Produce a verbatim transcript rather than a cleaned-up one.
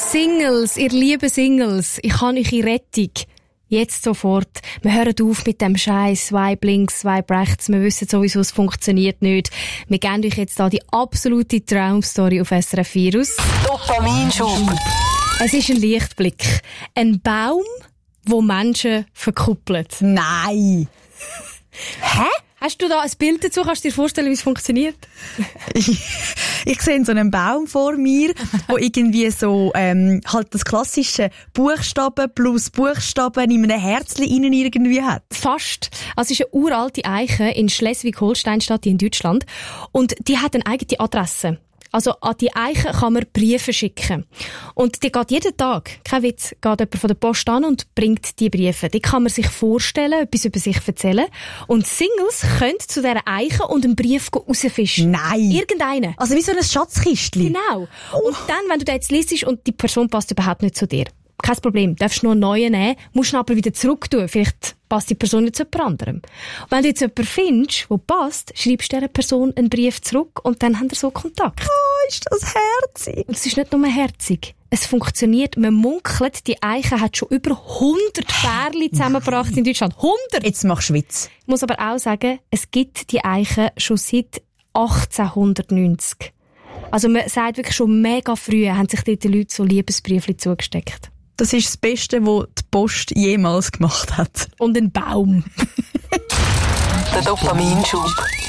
Singles, ihr lieben Singles, ich habe euch in Rettung. Jetzt sofort. Wir hören auf mit dem Scheiß, Swipe links, Swipe rechts. Wir wissen sowieso, es funktioniert nicht. Wir geben euch jetzt da die absolute Traumstory auf S R F vier aus. Dopaminschub. Es ist ein Lichtblick. Ein Baum, wo Menschen verkuppelt. Nein! Hä? Hast du da ein Bild dazu? Kannst du dir vorstellen, wie es funktioniert? ich, ich sehe so einen Baum vor mir, wo irgendwie so ähm, halt das klassische Buchstaben plus Buchstaben in einem Herzchen innen irgendwie hat. Fast. Also es ist eine uralte Eiche in Schleswig-Holstein, Stadt in Deutschland. Und die hat eine eigene Adresse. Also an die Eiche kann man Briefe schicken. Und die geht jeden Tag, kein Witz, geht jemand von der Post an und bringt die Briefe. Die kann man sich vorstellen, etwas über sich erzählen. Und Singles können zu dieser Eiche und einen Brief rausfischen. Nein! Irgendeinen. Also wie so ein Schatzkistchen. Genau. Oh. Und dann, wenn du den jetzt liest und die Person passt überhaupt nicht zu dir, kein Problem, darfst nur einen neuen nehmen, musst ihn aber wieder zurück tun. Vielleicht passt die Person nicht zu jemand anderem. Und wenn du jetzt jemanden findest, der passt, schreibst du dieser Person einen Brief zurück und dann habt ihr so Kontakt. Oh, ist das herzig. Und es ist nicht nur herzig. Es funktioniert. Man munkelt, die Eiche hat schon über hundert Pärchen zusammengebracht in Deutschland. hundert! Jetzt machst du Witz. Ich muss aber auch sagen, es gibt die Eiche schon seit achtzehnhundertneunzig. Also man sagt wirklich schon mega früh, haben sich dort die Leute so Liebesbriefchen zugesteckt. Das ist das Beste, was die Post jemals gemacht hat. Und ein Baum. Der Dopaminschub.